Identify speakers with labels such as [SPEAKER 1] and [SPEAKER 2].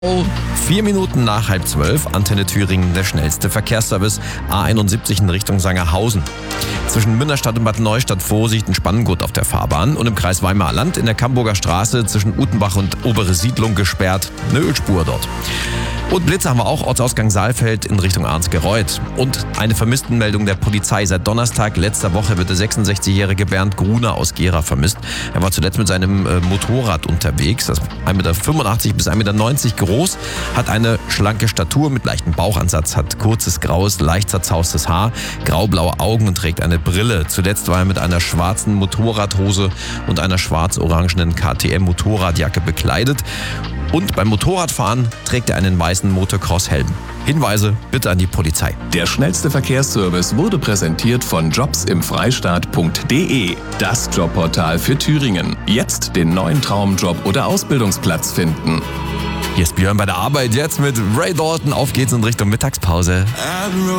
[SPEAKER 1] 4 Minuten nach 11:30, Antenne Thüringen, der schnellste Verkehrsservice, A71 in Richtung Sangerhausen. Zwischen Münnerstadt und Bad Neustadt Vorsicht, ein Spanngurt auf der Fahrbahn und im Kreis Weimarer Land in der Camburger Straße zwischen Utenbach und Obere Siedlung gesperrt, eine Ölspur dort. Und Blitze haben wir auch, Ortsausgang Saalfeld in Richtung Arnsgereuth. Und eine Vermisstenmeldung der Polizei. Seit Donnerstag letzter Woche wird der 66-jährige Bernd Gruner aus Gera vermisst. Er war zuletzt mit seinem Motorrad unterwegs. Das ist 1,85 m bis 1,90 m groß, hat eine schlanke Statur mit leichtem Bauchansatz, hat kurzes, graues, leicht zerzaustes Haar, graublaue Augen und trägt eine Brille. Zuletzt war er mit einer schwarzen Motorradhose und einer schwarz-orangenen KTM-Motorradjacke bekleidet. Und beim Motorradfahren trägt er einen weißen Motocross-Helm. Hinweise bitte an die Polizei.
[SPEAKER 2] Der schnellste Verkehrsservice wurde präsentiert von jobsimfreistaat.de, das Jobportal für Thüringen. Jetzt den neuen Traumjob oder Ausbildungsplatz finden.
[SPEAKER 1] Hier ist Björn bei der Arbeit, jetzt mit Ray Dalton. Auf geht's in Richtung Mittagspause.